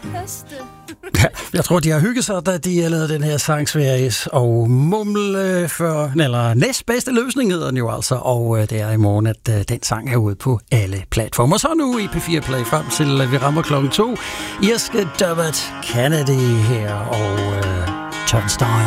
Ja, jeg tror, de har hygget sig, da de har lavet den her sang Sveriges og mumle for, eller næstbedste løsning hedder den jo altså, og det er i morgen, at den sang er ude på alle platformer. Så nu i P4 Play frem til vi rammer klokken 2. Irske Dermot Kennedy her og Turnstile.